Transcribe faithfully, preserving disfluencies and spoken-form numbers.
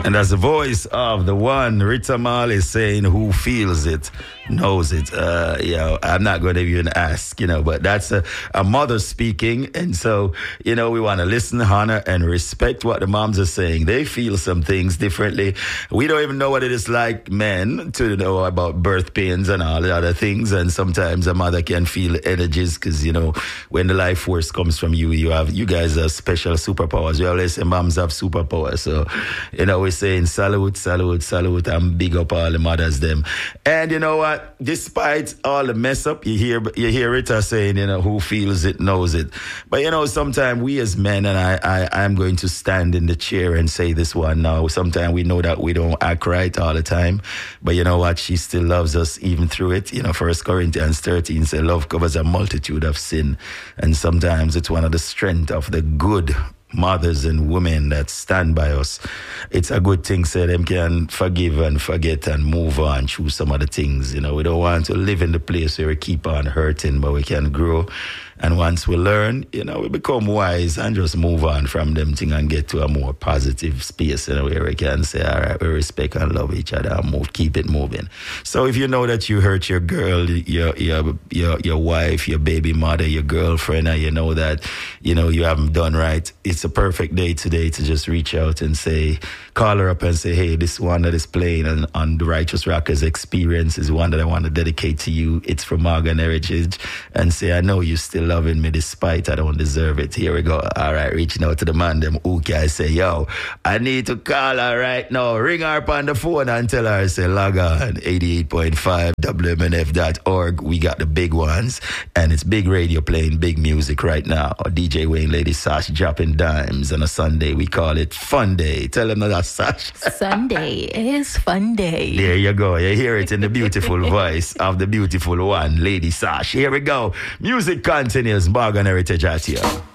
And that's the voice of the one, Rita Marley, saying, who feels it, knows it. Uh, you know, I'm not going to even ask, you know, but that's a, a mother speaking. And so, you know, we want to listen, honor, and respect what the moms are saying. They feel some things differently. We don't even know what it is like, men, to know about birth pains and all the other things. And sometimes a mother can feel energies because, you know, when the life force comes from you, you have, you guys have special superpowers. We always say moms have superpowers. So, you know, we saying salute, salute, salute, and big up all the mothers them. And you know what? Despite all the mess up, you hear you hear Rita saying, you know, who feels it knows it. But you know, sometimes we as men, and I, I I'm going to stand in the chair and say this one now. Sometimes we know that we don't act right all the time, but you know what? She still loves us even through it. You know, First Corinthians thirteen says, "Love covers a multitude of sin," and sometimes it's one of the strength of the good mothers and women that stand by us. It's a good thing, so them can forgive and forget and move on through some of the things. You know, we don't want to live in the place where we keep on hurting, but we can grow. And once we learn, you know, we become wise and just move on from them things and get to a more positive space, you know, where we can say, all right, we respect and love each other and move, keep it moving. So if you know that you hurt your girl, your your your your wife, your baby mother, your girlfriend, and you know that, you know, you haven't done right, it's a perfect day today to just reach out and say, call her up and say, hey, this one that is playing on, on the Righteous Rockers Experience is one that I want to dedicate to you. It's from Morgan Heritage. And say, I know you still loving me despite I don't deserve it. Here we go. All right, reaching out to the man, them who can say, yo, I need to call her right now. Ring her up on the phone and tell her, say, log on, eighty-eight point five W M N F dot org. We got the big ones, and it's big radio playing big music right now. D J Wayne, Lady Sash dropping dimes on a Sunday. We call it Fun Day. Tell them that, Sash. Sunday is Fun Day. There you go. You hear it in the beautiful voice of the beautiful one, Lady Sash. Here we go. Music continues. Morgan Heritage at you.